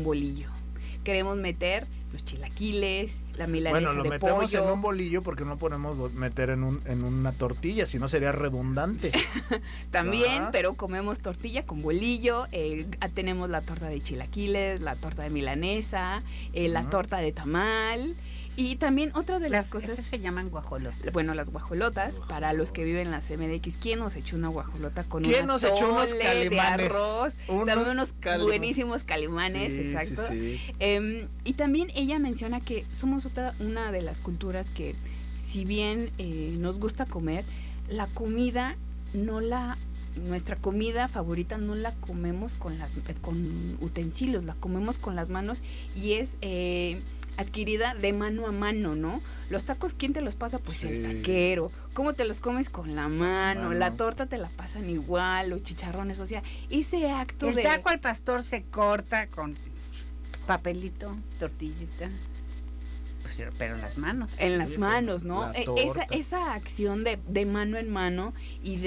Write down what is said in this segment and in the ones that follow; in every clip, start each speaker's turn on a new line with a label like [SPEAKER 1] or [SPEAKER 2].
[SPEAKER 1] bolillo. Queremos meter los chilaquiles, la milanesa de pollo.
[SPEAKER 2] Bueno, lo metemos en un bolillo porque no podemos meter en una tortilla, si no sería redundante.
[SPEAKER 1] También, pero comemos tortilla con bolillo, tenemos la torta de chilaquiles, la torta de milanesa, la torta de tamal. Y también otra de las cosas...
[SPEAKER 3] Esas se llaman guajolotas.
[SPEAKER 1] Bueno, las guajolotas, para los que viven en la CMDX, ¿quién nos echó una guajolota con un
[SPEAKER 2] nos echó unos calimanes?
[SPEAKER 1] De arroz? También unos buenísimos calimanes,
[SPEAKER 2] sí,
[SPEAKER 1] exacto.
[SPEAKER 2] Sí.
[SPEAKER 1] Y también ella menciona que somos una de las culturas que, si bien nos gusta comer, la comida nuestra comida favorita no la comemos con utensilios, la comemos con las manos y es... adquirida de mano a mano, ¿no? Los tacos, ¿quién te los pasa? Pues el taquero. ¿Cómo te los comes? Con la mano. La torta te la pasan igual, los chicharrones, o sea, ese acto
[SPEAKER 3] el taco al pastor se corta con papelito, tortillita, pues, pero en las manos.
[SPEAKER 1] En las manos, ¿no? Esa acción de mano en mano y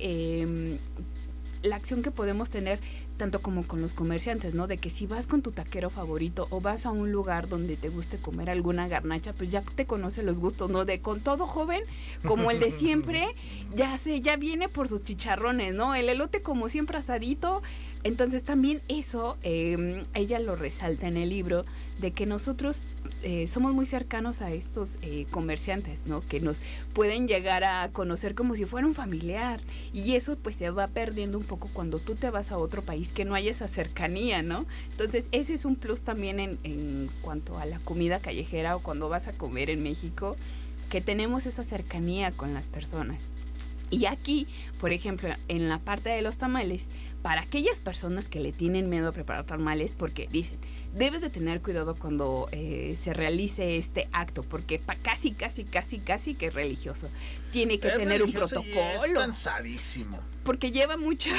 [SPEAKER 1] de la acción que podemos tener tanto como con los comerciantes, ¿no? De que si vas con tu taquero favorito o vas a un lugar donde te guste comer alguna garnacha, pues ya te conoce los gustos, ¿no? De con todo joven, como el de siempre, ya viene por sus chicharrones, ¿no? El elote como siempre asadito. Entonces también eso, ella lo resalta en el libro, de que nosotros somos muy cercanos a estos comerciantes, ¿no? Que nos pueden llegar a conocer como si fuera un familiar, y eso pues se va perdiendo un poco cuando tú te vas a otro país, que no hay esa cercanía, ¿no? Entonces ese es un plus también en cuanto a la comida callejera o cuando vas a comer en México, que tenemos esa cercanía con las personas. Y aquí, por ejemplo, en la parte de los tamales, para aquellas personas que le tienen miedo a preparar tamales, porque dicen, debes de tener cuidado cuando se realice este acto, porque casi que es religioso. Tiene que tener un protocolo.
[SPEAKER 2] Es cansadísimo.
[SPEAKER 1] Porque lleva mucha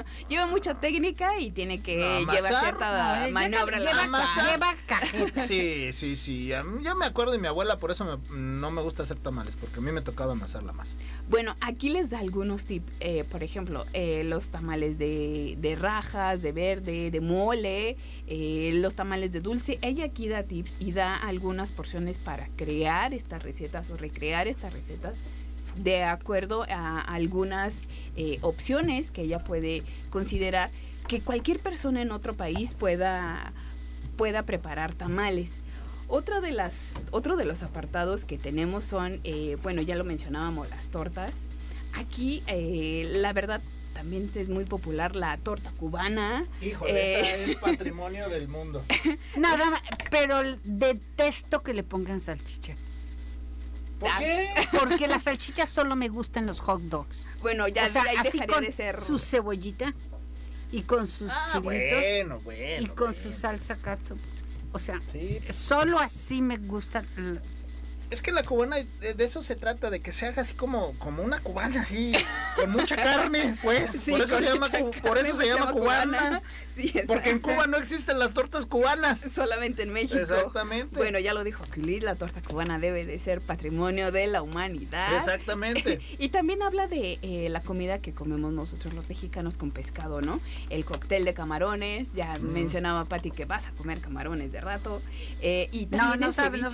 [SPEAKER 1] técnica y tiene que llevar cierta maniobra.
[SPEAKER 3] Lleva cajeta.
[SPEAKER 2] Sí. Yo me acuerdo de mi abuela, por eso no me gusta hacer tamales, porque a mí me tocaba amasar la masa.
[SPEAKER 1] Bueno, aquí les da algunos tips. Por ejemplo, los tamales de rajas, de verde, de mole, los tamales de dulce. Ella aquí da tips y da algunas porciones para crear estas recetas o recrear estas recetas de acuerdo a algunas opciones que ella puede considerar que cualquier persona en otro país pueda preparar tamales. Otro de los apartados que tenemos son, bueno, ya lo mencionábamos, las tortas. Aquí, la verdad, también es muy popular la torta cubana.
[SPEAKER 2] Híjole, esa es patrimonio del mundo.
[SPEAKER 3] Nada más, pero detesto que le pongan salchicha.
[SPEAKER 2] ¿Por qué?
[SPEAKER 3] Porque la salchicha solo me gusta en los hot dogs.
[SPEAKER 1] Bueno, ya,
[SPEAKER 3] o sea,
[SPEAKER 1] ahí
[SPEAKER 3] así
[SPEAKER 1] dejaría
[SPEAKER 3] con
[SPEAKER 1] de ser
[SPEAKER 3] su cebollita y con sus chilitos y con su salsa catsup. O sea, solo así me gusta.
[SPEAKER 2] Es que la cubana, de eso se trata, de que se haga así como una cubana, así, con mucha carne, pues. Sí, por eso se llama cubana. Sí, porque en Cuba no existen las tortas cubanas.
[SPEAKER 1] Solamente en México.
[SPEAKER 2] Exactamente.
[SPEAKER 1] Bueno, ya lo dijo Aquiles, la torta cubana debe de ser patrimonio de la humanidad.
[SPEAKER 2] Exactamente.
[SPEAKER 1] Y también habla de la comida que comemos nosotros los mexicanos con pescado, ¿no? El cóctel de camarones, ya mencionaba Pati que vas a comer camarones de rato. Y también
[SPEAKER 3] no sabemos.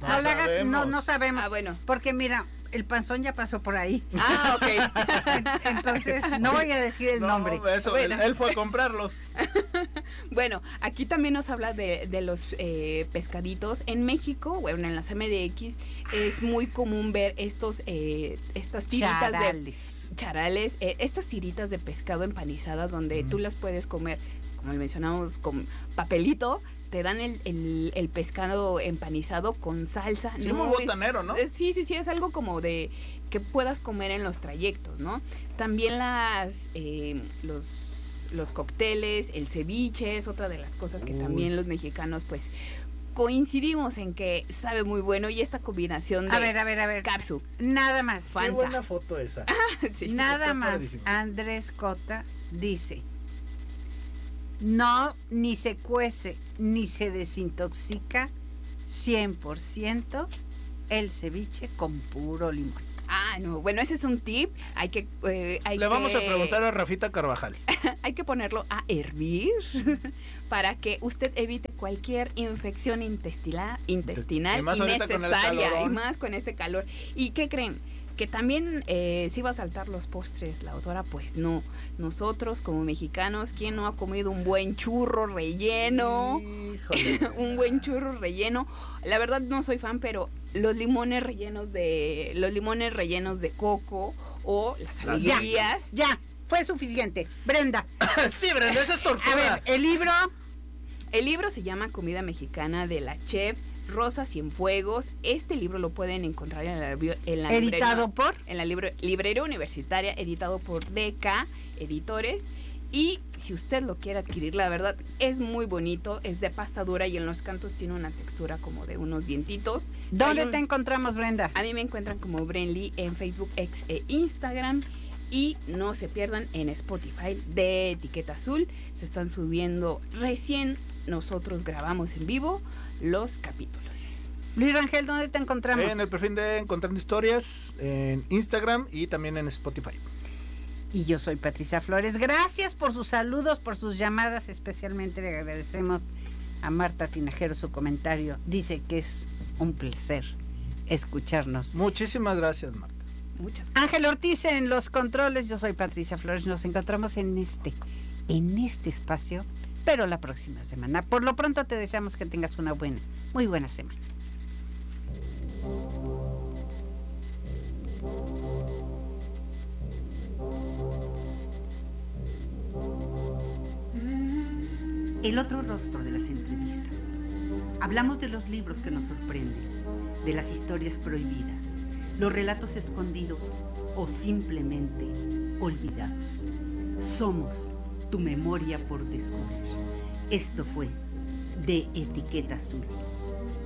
[SPEAKER 3] No sabemos.
[SPEAKER 1] Ah, bueno.
[SPEAKER 3] Porque mira, el panzón ya pasó por ahí.
[SPEAKER 1] Ah, ok.
[SPEAKER 3] Entonces, no voy a decir el nombre.
[SPEAKER 2] Eso, bueno. él fue a comprarlos.
[SPEAKER 1] Bueno, aquí también nos habla de los pescaditos. En México, bueno, en la CMDX, es muy común ver estas tiritas charales, estas tiritas de pescado empanizadas, donde tú las puedes comer, como le mencionamos, con papelito. Te dan el pescado empanizado con salsa.
[SPEAKER 2] Sí, muy botanero, ¿no?
[SPEAKER 1] Sí, es algo como de que puedas comer en los trayectos, ¿no? También los cócteles, el ceviche es otra de las cosas que también los mexicanos, pues, coincidimos en que sabe muy bueno, y esta combinación de...
[SPEAKER 3] A ver.
[SPEAKER 1] Capsu.
[SPEAKER 3] Nada más.
[SPEAKER 2] Fanta. Qué buena foto esa.
[SPEAKER 1] Sí,
[SPEAKER 3] nada más. Padrísimo. Andrés Cota dice... No, ni se cuece, ni se desintoxica 100% el ceviche con puro limón.
[SPEAKER 1] No, bueno, ese es un tip.
[SPEAKER 2] Le vamos a preguntar a Rafita Carvajal.
[SPEAKER 1] Hay que ponerlo a hervir para que usted evite cualquier infección intestinal innecesaria, y más con este calor. ¿Y qué creen? Que también si va a saltar los postres la autora, pues no. Nosotros como mexicanos, ¿quién no ha comido un buen churro relleno? Un buen churro relleno. La verdad no soy fan, pero los limones rellenos de coco o las alegrías.
[SPEAKER 3] Ya, fue suficiente. Brenda.
[SPEAKER 2] Sí, Brenda, eso es tortura.
[SPEAKER 3] A ver, el libro.
[SPEAKER 1] El libro se llama Comida Mexicana de la chef Rosa Cienfuegos. Este libro lo pueden encontrar en la
[SPEAKER 3] ¿editado por?
[SPEAKER 1] En la librería universitaria, editado por DK Editores. Y si usted lo quiere adquirir, la verdad es muy bonito, es de pasta dura y en los cantos tiene una textura como de unos dientitos.
[SPEAKER 3] ¿Dónde te encontramos, Brenda?
[SPEAKER 1] A mí me encuentran como Brenly en Facebook, X e Instagram. Y no se pierdan en Spotify de Etiqueta Azul. Se están subiendo recién. Nosotros grabamos en vivo los capítulos.
[SPEAKER 3] Luis Rangel, ¿dónde te encontramos?
[SPEAKER 2] En el perfil de Encontrando Historias, en Instagram y también en Spotify.
[SPEAKER 3] Y yo soy Patricia Flores. Gracias por sus saludos, por sus llamadas. Especialmente le agradecemos a Marta Tinajero su comentario. Dice que es un placer escucharnos.
[SPEAKER 2] Muchísimas gracias, Marta.
[SPEAKER 1] Muchas gracias.
[SPEAKER 3] Ángel Ortiz en los controles. Yo soy Patricia Flores. Nos encontramos en este espacio, pero la próxima semana. Por lo pronto te deseamos que tengas una muy buena semana.
[SPEAKER 4] El otro rostro de las entrevistas. Hablamos de los libros que nos sorprenden, de las historias prohibidas, los relatos escondidos o simplemente olvidados. Somos tu memoria por descubrir. Esto fue de Etiqueta Azul.